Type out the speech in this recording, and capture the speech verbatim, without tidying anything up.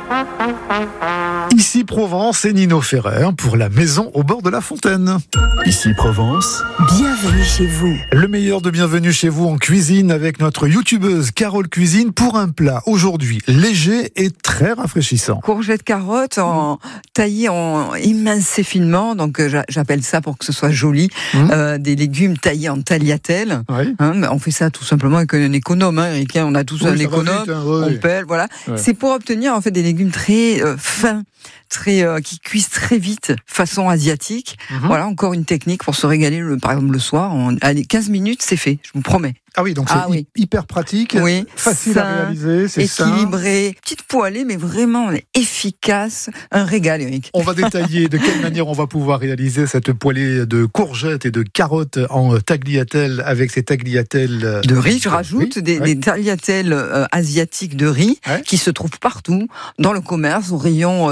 Ici Provence et Nino Ferrer pour la maison au bord de la fontaine. Ici Provence. Bienvenue chez vous. Le meilleur de bienvenue chez vous en cuisine avec notre youtubeuse Carole Cuisine pour un plat aujourd'hui léger et très rafraîchissant. Courgettes, carottes en, taillées en émincé finement, donc euh, j'appelle ça pour que ce soit joli, mmh. euh, des légumes taillés en tagliatelle. Oui. Hein, on fait ça tout simplement avec un économe, hein, Eric, on a tous oui, un économe, vite, hein, oui. on pèle, voilà. Ouais. C'est pour obtenir en fait des légumes très euh, fins. Très, euh, qui cuisent très vite, façon asiatique. Mm-hmm. Voilà, encore une technique pour se régaler, le, par exemple, le soir. En, allez, quinze minutes, c'est fait, je vous promets. Ah oui, donc c'est ah oui. hyper pratique, oui, facile sain, à réaliser, c'est équilibré, sain. Petite poêlée, mais vraiment efficace. Un régal, Eric. On va détailler de quelle manière on va pouvoir réaliser cette poêlée de courgettes et de carottes en tagliatelle avec ces tagliatelles de riz. Je rajoute riz. Des, ouais. des tagliatelles euh, asiatiques de riz ouais. qui se trouvent partout dans le commerce, au rayon